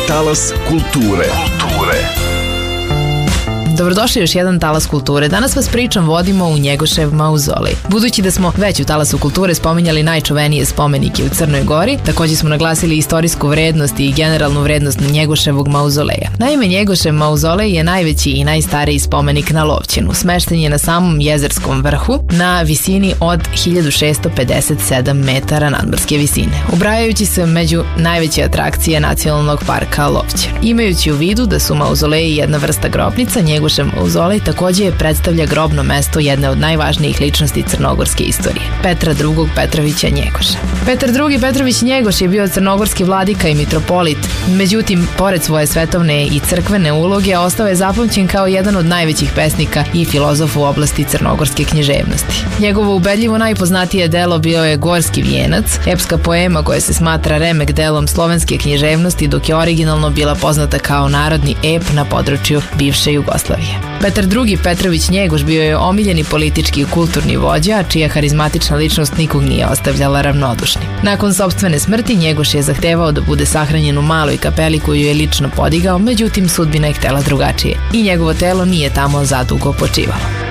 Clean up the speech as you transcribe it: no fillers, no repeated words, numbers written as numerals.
Talas kulture. Dobrodošli još jedan Talas kulture. Danas vas pričam vodimo u Njegošev mauzolej. Budući da smo već u Talasu kulture spominjali najčuvenije spomenike u Crnoj Gori, također smo naglasili istorijsku vrednost i generalnu vrednost Njegoševog mauzoleja. Naime, Njegošev mauzolej je najveći i najstariji spomenik na Lovćenu. Smešten je na samom jezerskom vrhu na visini od 1657 metara nadmorske visine, ubrajajući se među najveće atrakcije Nacionalnog parka Lovćen. Imajući u vidu da su mauzoleji jedna vrsta grobnica, Njegošev mauzolej također predstavlja grobno mesto jedne od najvažnijih ličnosti crnogorske istorije, Petra II. Petrovića Njegoša. Petar II. Petrović Njegoš je bio crnogorski vladika i mitropolit, međutim, pored svoje svetovne i crkvene uloge, ostao je zapamćen kao jedan od najvećih pesnika i filozofa u oblasti crnogorske književnosti. Njegovo ubedljivo najpoznatije delo bio je Gorski vijenac, epska poema koja se smatra remek delom slovenske književnosti, dok je originalno bila poznata kao narodni ep na području bivše Jugoslavije. Petar II. Petrović Njegoš bio je omiljeni politički i kulturni vođa, čija harizmatična ličnost nikog nije ostavljala ravnodušni. Nakon sopstvene smrti Njegoš je zahtevao da bude sahranjen u maloj kapeli koju je lično podigao, međutim sudbina je htela drugačije i njegovo telo nije tamo zadugo počivalo.